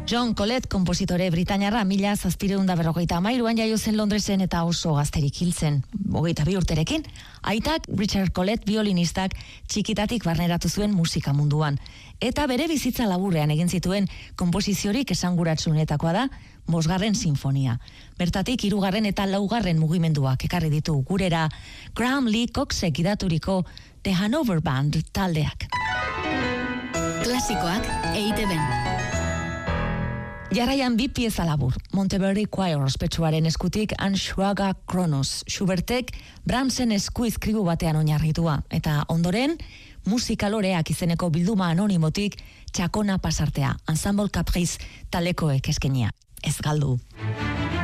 John Collett, kompositore britainiarra, 1753an jaio zen Londresen eta oso gazterik hil zen, 22 urterekin. Aitak, Richard Collett, violinistak, txikitatik barneratu zuen musika munduan. Eta bere bizitza laburrean egin zituen konposiziorik esanguratsuenetakoa da, 5. sinfonia. Bertatik 3. eta 4. mugimenduak ekarri ditu gurera Graham Lee Coxek idaturiko The Hanover Band taldeak. Klasikoak EITB-n. Jarraian 2 pieza labur, Monteverdi Choir ospetsuaren eskutik Anschwaga Kronos, Schubertek Brahmsen eskuizkribu batean oinarritua, eta ondoren musikaloreak izeneko bilduma anonimotik Txakona pasartea, Ensemble Caprice talekoek eskenia. Ez galdu.